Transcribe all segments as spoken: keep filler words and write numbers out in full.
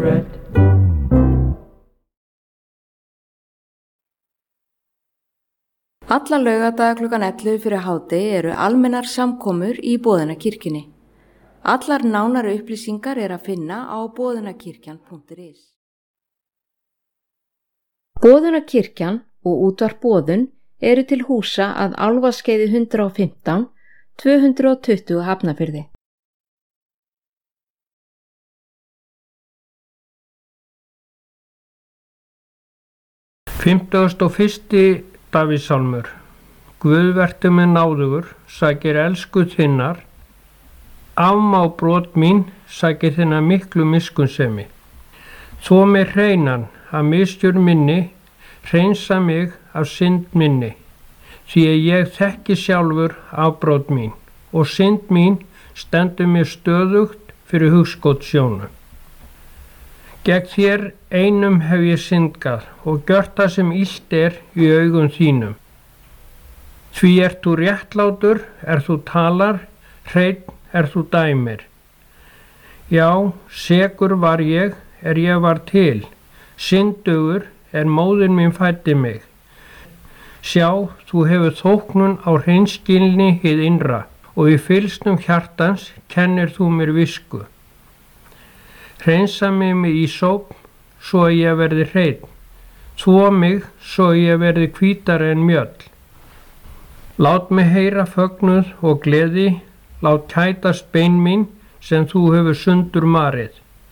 bread. Alla laugardaga klukkan ellefu fyrir hádegi eru almennar samkomur í Boðunarkirkjunni. Allar nánari upplýsingar er að finna á boðunarkirkjan punktur is. Boðunarkirkjan og útvarp Boðun eru til húsa að Álfaskeiði hundrað og fimmtán, tvö hundruð tuttugu Hafnarfirði. fimmtugasti og fyrsti Davíðssálmur. Guð vertu með náðugur, sækir elsku þinnar, afmá brot mín, sækir þinnar miklu miskunnsemi. Þó mig hreinan af misgjörð minni, hreinsa mig af synd minni, því að ég þekki sjálfur afbrot mín og synd mín stendur mér stöðugt fyrir hugskot sjónu. Gegn þér einum hef ég syndgað og gjört það sem illt er í augum þínum. Því ert þú réttlátur, er þú talar, hreinn er þú dæmir. Já, sekur var ég, er ég var til, syndugur er móðir mín fæddi mig. Sjá, þú hefur þóknun á hreinskilni hið innra og í fylgsnum hjartans kennir þú mér visku. Hreinsa mig með ísóp, svo að ég verði hreinn, þvo mig, svo að ég verði hvítari en mjöll. Lát mig heyra fögnuð og gleði, lát kætast bein mín sem þú hefur sundur marið.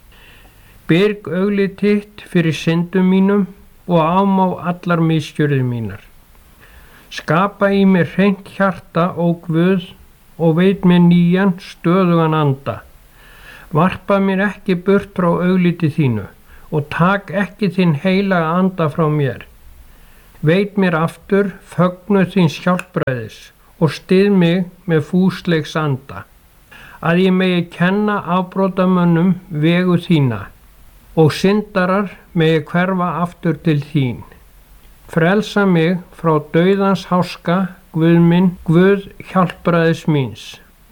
Byrg auglið þitt fyrir syndum mínum og afmá allar misgjörðir mínar. Skapa í mér hreint hjarta, ó Guð, og veit mér nýjan, stöðugan anda. Varpa mér ekki burt frá augliti þínu og tak ekki þinn heilaga anda frá mér. Veit mér aftur fögnuð þíns hjálpræðis og styð mig með fúsleiks anda, að ég megi kenna afbrotamönnum vegu þína og syndarar megi hverfa aftur til þín. Frelsa mig frá dauðans háska, Guð minn, Guð hjálpræðis míns.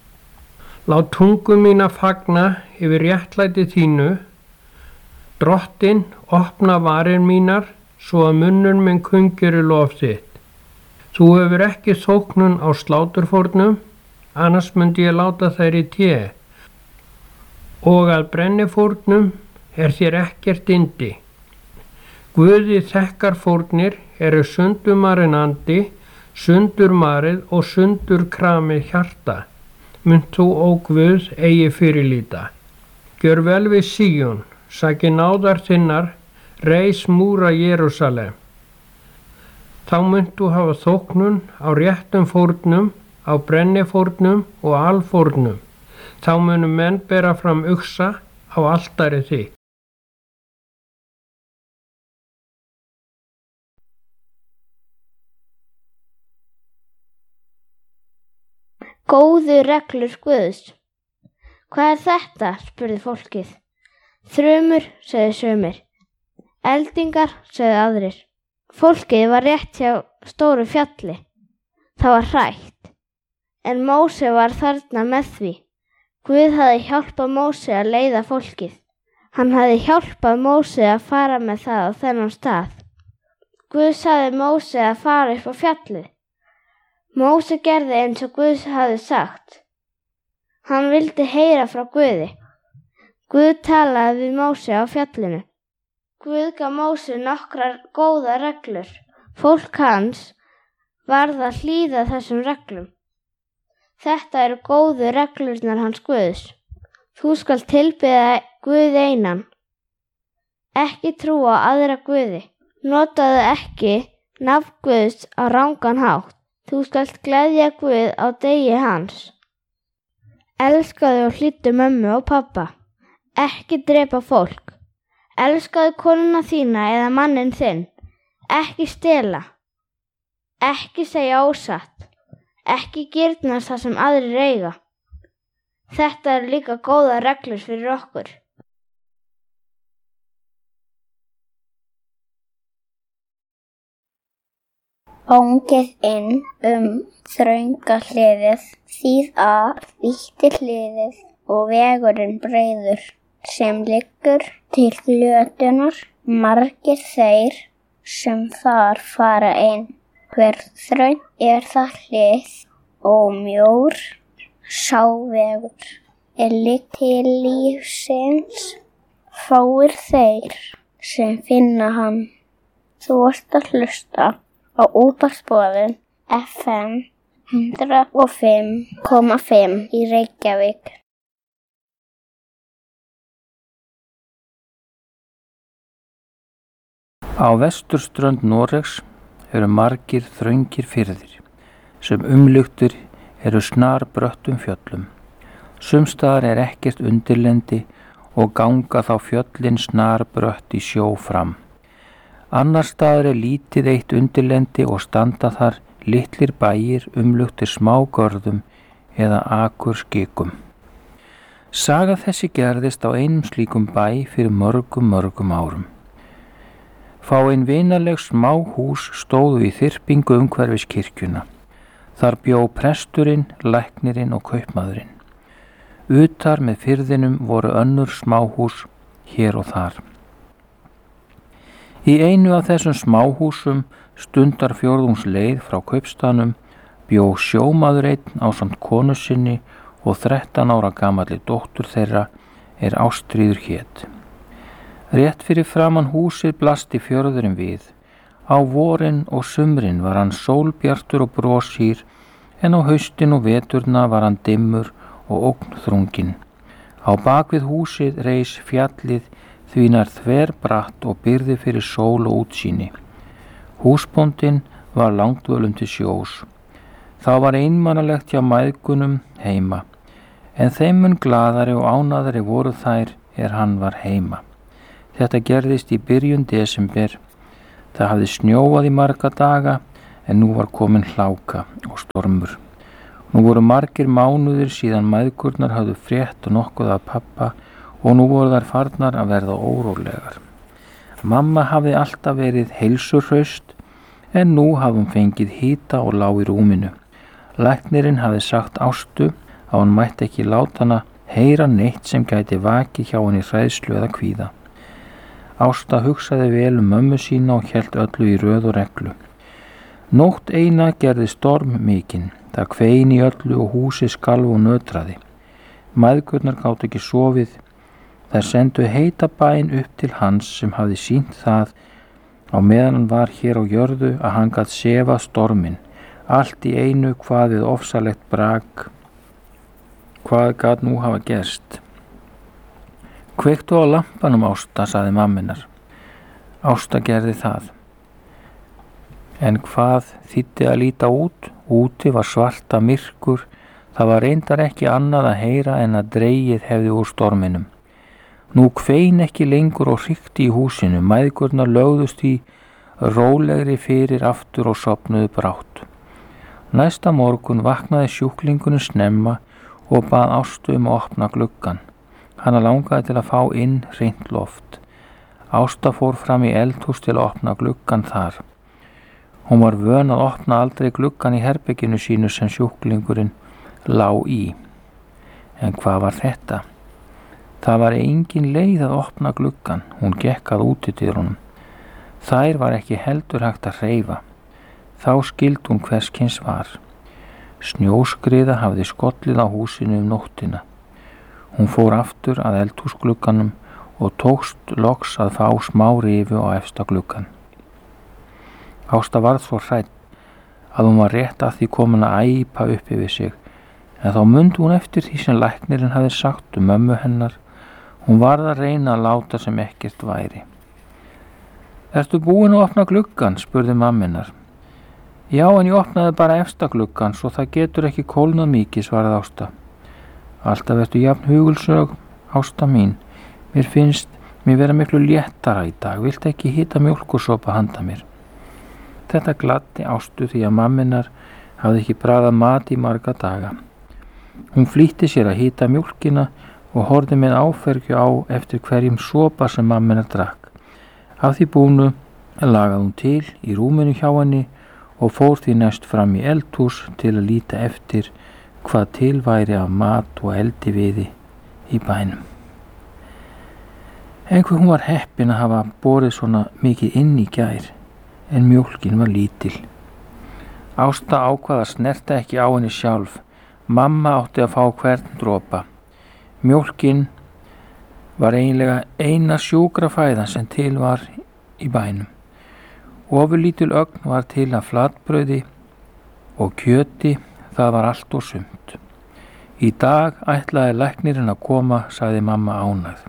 Lát tungu mína fagna yfir réttlæti þínu, Drottinn, opna varir mínar, svo að munnur minn kungeri lof þitt. Þú hefur ekki þóknun á sláturfórnum, annars myndi ég láta þær í té. Og að brennifórnum er þér ekkert yndi. Guði þekkar fórnir eru sundumarinn andi, sundurmarið og sundurkramið hjarta. Munt þú, ó Guð, eigi fyrirlíta. Gjör vel við Síón, sæki náðar þinnar, reis múra Jerúsalem. Þá munt þú hafa þóknun á réttum fórnum, á brennifórnum og alfórnum. Þá munu menn bera fram uxa á altari þitt. Góðu reglur Guðs. Hvað er þetta? Spurði fólkið. Þrumur, sögðu sumir. Eldingar, sögðu aðrir. Fólkið var rétt hjá stóru fjalli. Það var hrætt. En Móse var þarna með því. Guð hafði hjálpað Móse að leiða fólkið. Hann hafði hjálpað Móse að fara með það á þennan stað. Guð sagði Móse að fara upp á fjallið. Móse gerði eins og Guð hafði sagt. Hann vildi heyra frá Guði. Guð talaði við Móse á fjallinu. Guð gaf Móse nokkrar góðar reglur. Fólk hans varð að hlýða þessum reglum. Þetta eru góðu reglurnar hans Guðs. Þú skalt tilbiðja Guð einan. Ekki trúa á aðra guði. Notaðu ekki nafn Guðs á rangan hátt. Þú skalt gleðja Guð á degi hans. Elskaðu og hlýddu mömmu og pabba. Ekki drepa fólk. Elskaðu konuna þína eða manninn þinn. Ekki stela. Ekki segja ósatt. Ekki girnast það sem aðrir eiga. Þetta eru líka góðar reglur fyrir okkur. Óngið inn um þrönga hliðið, þýð að vítti hliðið og vegurinn breiður. sem liggur til glötunar, margir þeir sem þar fara inn. Hver þröng er það hlið og mjór sá vegur er ligg til lífsins, fáir þeir sem finna hann. Þú ert að hlusta á útvarpsboðun F M hundrað og fimm komma fimm í Reykjavík. Á vesturströnd Noregs eru margir þröngir firðir sem umluktir eru snarbröttum fjöllum. Sumstaðar er ekkert undirlendi og ganga þá fjöllin snarbrött í sjó fram. Annars staðar er lítið eitt undirlendi og standa þar litlir bæir umluktir smágörðum eða akurskikum. Saga þessi gerðist á einum slíkum bæ fyrir mörgum mörgum árum. Fáein vinaleg smá hús stóðu í þyrpingu umhverfis kirkjuna. Þar bjó presturinn, læknirinn og kaupmaðurinn. Utar með firðinum voru önnur smáhús hér og þar. Í einu af þessum smáhúsum stundar fjórðungsleið frá kaupstaðnum bjó sjómaður einn ásamt konu sinni og þrettán ára gamalli dóttur þeirra er Ástríður hét. Rétt fyrir framan húsið blasti fjörðurinn við. Á vorin og sumrin var hann sólbjartur og brosýr, en á haustin og veturna var hann dimmur og ógnþrunginn. Á bakvið húsið reis fjallið því nær þverbratt og byrði fyrir sól og útsýni. Húsbóndinn var langdvölum til sjós. Þá var einmannalegt hjá mæðgunum heima, en þeim mun glaðari og ánæðari voru þær er hann var heima. Þetta gerðist í byrjun desember. Það hafði snjóað í marga daga en nú var komin hláka og stormur. Nú voru margir mánuðir síðan mæðgurnar hafðu frétt nokkuð af pappa og nú voru þær farnar að verða órólegar. Mamma hafði alltaf verið heilsuhraust en nú hafði hún fengið hita og lá í rúminu. Læknirinn hafði sagt Ástu að hún mætti ekki láta hana heyra neitt sem gæti vakið hjá henni hræðslu eða kvíða. Ásta hugsaði vel um mömmu sína og hélt öllu í röð og reglu. Nótt eina gerði storm mikinn. Það kvein í öllu og húsið skalf og nötraði. Mæðgurnar gátu ekki sofið. Þær sendu heita bæn upp til hans sem hafði sýnt það á meðan hann var hér á jörðu að hann gat sefað storminn. Allt í einu hvað við ofsalegt brak. Hvað gat nú hafa gerst? Kveiktu á lampanum, Ásta, sagði mamminar. Ásta gerði það. En hvað þýddi að líta út? Úti var svarta myrkur. Það var reyndar ekki annað að heyra en að dregið hefði úr storminum. Nú kvein ekki lengur og hrikti í húsinu. Mæðgurnar lögðust í rólegri fyrir aftur og sofnuðu brátt. Næsta morgun vaknaði sjúklingunum snemma og bað Ástu um að opna gluggann. Hana langaði til að fá inn hreint loft. Ásta fór fram í eldhús til að opna gluggann þar. Hún var vön að opna aldrei gluggann í herberginu sínu sem sjúklingurinn lá í. En hvað var þetta? Það var engin leið að opna gluggann. Hún gekk að útidyrunum. Þær var ekki heldur hægt að hreyfa. Þá skildi hún hvers kyns var. Snjóskriða hafði skollið á húsinu um nóttina. Hún fór aftur að eldhúsglugganum og tókst loks að fá smá rifu á efsta gluggan. Ásta varð svo hrædd að hún var rétt að því komin að æpa upp yfir sig, en þá mundi hún eftir því sem læknirinn hafði sagt um mömmu hennar. Hún varð að reyna að láta sem ekkert væri. Ertu búin að opna gluggan? Spurði mamminar. Já, en ég opnaði bara efsta gluggan svo það getur ekki kólnað mikið, svaraði Ásta. Alltaf ertu jafn hugulsög, Ásta mín. Mér finnst mér vera miklu léttara í dag. Vilt ekki hita mjólkursopa handa mér? Þetta gladdi Ástu því að mamminar hafði ekki bragðað mat í marga daga. Hún flýtti sér að hita mjólkina og horfði með áfergju á eftir hverjum sopa sem mamminar drakk. Af því búnu lagaði hún til í rúminu hjá henni og fór því næst fram í eldhús til að líta eftir hvað til væri af mat og eldiviði í bænum. Einhver hún var heppin að hafa borið svona mikið inn í gær, en mjólkin var lítil. Ásta ákvað að snerta ekki á henni sjálf. Mamma átti að fá hvern dropa. Mjólkin var eiginlega eina sjúkrafæðan sem til var í bænum. Ofurlítil ögn var til af flatbrauði og kjöti, það var allt og sumt. Í dag ætlaði læknirinn að koma, sagði mamma ánægð.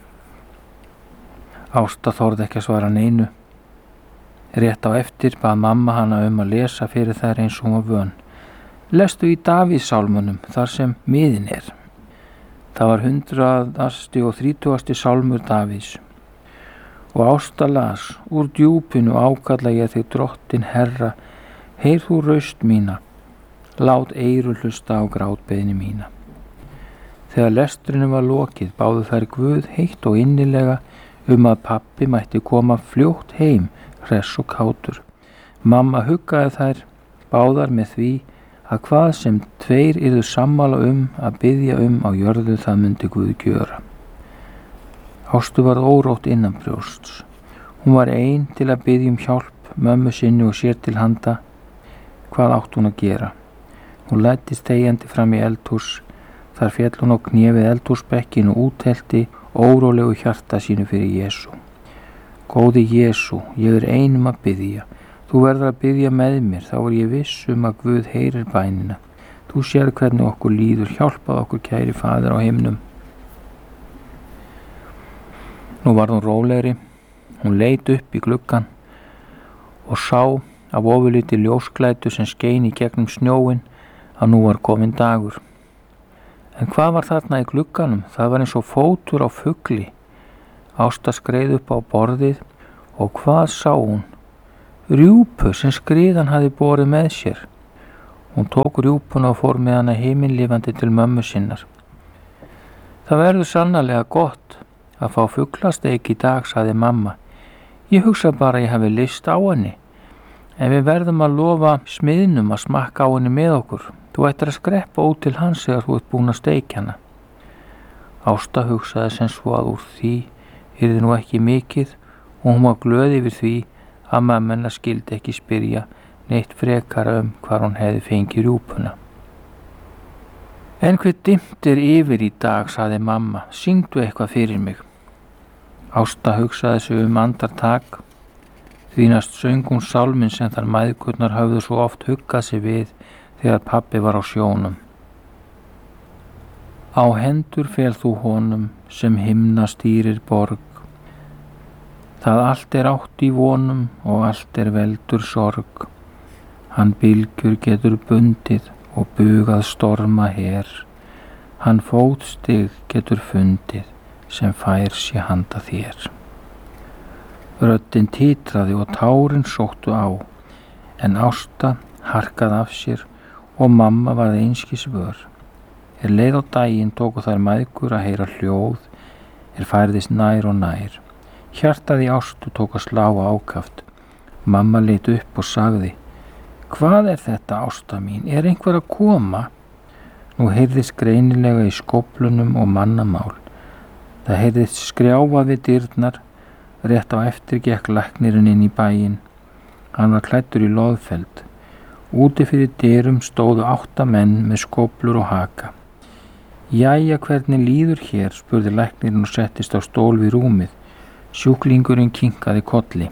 Ásta þorði ekki að svara neinu. Rétt á eftir bað mamma hana um að lesa fyrir þær eins og hún var vön. Lestu í Davíðssálmunum þar sem miðin er. Það var hundraðasti og þrítugasti sálmur Davíðs. Og Ásta las, úr djúpinu ákalla ég þig drottin Herra, heyr þú raust mína, lát eyru hlusta á grátbeiðni mína. Þegar lestrinu var lokið báðu þær Guð heitt og innilega um að pabbi mætti koma fljótt heim, hress og kátur. Mamma huggaði þær báðar með því að hvað sem tveir yrðu sammála um að biðja um á jörðu það myndi Guð gjöra. Ástu varð órótt innan brjósts. Hún var ein til að biðja um hjálp mömmu sinni og sér til handa. Hvað átt hún að gera? Hún læddist þegjandi fram í eldhús. Þar féll hún á kné við eldhúsbekkin og úthelti órólegu hjarta sínu fyrir Jesú. Góði Jesú, ég er einum að biðja. Þú verður að biðja með mér, þá er ég viss um að Guð heyrir bænina. Þú sér hvernig okkur líður, hjálpað okkur kæri Faðir á himnum. Nú varð hún rólegri. Hún leit upp í gluggann og sá af ofurlítið ljósklæddu sem skein í gegnum snjóinn að nú var kominn dagur. En hvað var þarna í glugganum? Það var eins og fótur á fugli. Ásta skreið upp á borðið og hvað sá hún? Rjúpu sem skriðan hafði borið með sér. Hún tók rjúpuna og fór með hana himinlifandi til mömmu sinnar. Það verður sannarlega gott að fá fuglasteik í dag, sagði mamma. Ég hugsa bara að ég hafi lyst á henni. En við verðum að lofa smiðnum að smakka á henni með okkur. Þú ættir að skreppa út til hans þegar þú ert búin að steikja hana. Ásta hugsaði sem svo að úr því yrði nú ekki mikið og hún var glöð yfir því að mamma skildi ekki spyrja neitt frekara um hvar hún hefði fengið rjúpuna. En hver dimmt er yfir í dag, sagði mamma. Syngdu eitthvað fyrir mig. Ásta hugsaði sig um andartak. Því næst söng hún sálminn sem þar mæðgurnar höfðu svo oft huggað sig við þegar pabbi var á sjónum. Á hendur fel þú honum sem himna stýrir borg. Það allt er átt í vonum og allt er veldur sorg. Hann bylgjur getur bundið og bugað storma her. Hann fótstig getur fundið sem fær sé handa þér. Röddin titraði og tárin sóttu á, en Ásta harkaði af sér og mamma varð einskis vör. Er leið á daginn tóku þær mæðgur að heyra hljóð, er færðist nær og nær. Hjartað í Ástu tók að slá ákaft. Mamma leit upp og sagði, hvað er þetta, Ásta mín? Er einhver að koma? Nú heyrðist greinilega í skóflunum og mannamál. Það heyrðist skrjáfa við dyrnar. Rétt á eftir gekk læknirinn inn í bæinn. Hann var klæddur í loðfeld. Úti fyrir dyrum stóðu átta menn með skóflur og haka. Jæja, hvernig líður hér? Spurði læknirinn og settist á stól við rúmið. Sjúklingurinn kinkaði kolli.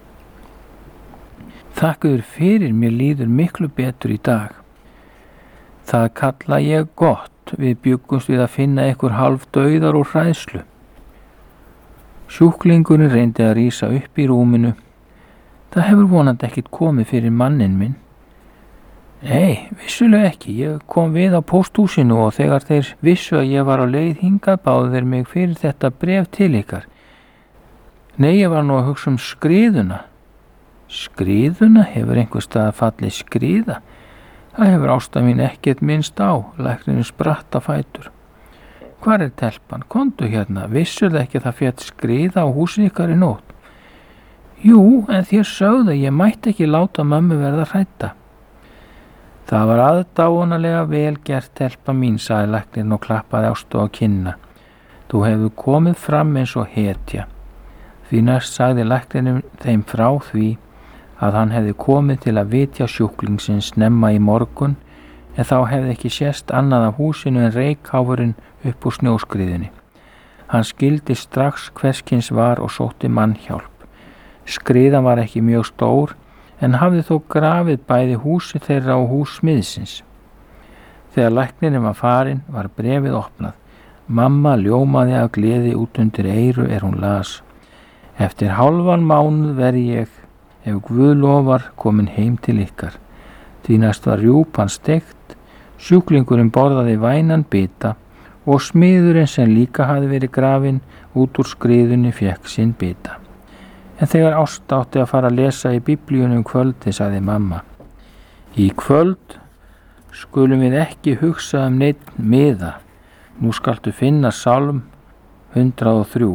Þakkaður fyrir, mér líður miklu betur í dag. Það kalla ég gott. Við bjuggumst við að finna einhver hálf dauðar og hræðslu. Sjúklingurinn reyndi að rísa upp í rúminu. Það hefur vonandi ekkert komið fyrir mannin minn. Nei, vissulega ekki. Ég kom við á pósthúsinu og þegar þeir vissu að ég var á leið hingað báðu þeir mig fyrir þetta bref til ykkar. Nei, ég var nú að hugsa um skriðuna. Skriðuna? Hefur einhver stað fallið skriða? Það hefur Ásta mín ekkert minnst á. Læknirinn spratt á fætur. Hvar er telpan? Komdu hérna. Vissur það ekki að það féll skriða á húsið ykkar í nótt? Jú, en þér sögðu að ég mætti ekki láta mömmu verða hrædda. Það var aðdáunalega vel gert, telpa mín, sagði læknirinn og klappaði Ástu á kinna. Þú hefur komið fram eins og hetja. Því næst sagði læknirinn þeim frá því að hann hefði komið til að vitja sjúklingsins snemma í morgun, en þá hefði ekki sést annað af húsinu en reykháfurinn upp úr snjóskriðunni. Hann skildi strax hverskins var og sótti mannhjálp. Skriðan var ekki mjög stór, en hafði þó grafið bæði húsi þeirra og hús smiðsins. Þegar læknirinn var farin var bréfið opnað. Mamma ljómaði af gleði út undir eyru er hún las. Eftir hálfan mánuð verð ég, ef Guð lofar, komin heim til ykkar. Því næst var rjúpan steikt, sjúklingurinn borðaði vænan bita og smiðurinn sem líka hafði verið grafinn út úr skriðunni fékk sinn bita. En þegar Ásta átti að fara að lesa í biblíunum um kvöldi, sagði mamma: Í kvöld skulum við ekki hugsa um neitt miða. Nú skaltu finna sálm hundrað og þrjú.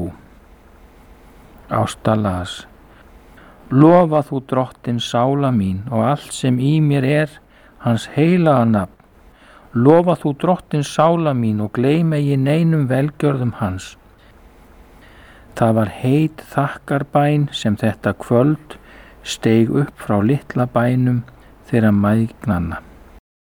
Ásta las: Lofa þú Drottinn sála mín og allt sem í mér er, hans heilaga nafn. Lofa þú Drottinn sála mín og gleyma ég neinum velgjörðum hans. Það var heit þakkarbæn sem þetta kvöld steig upp frá litla bænum þeirra mæðgnanna.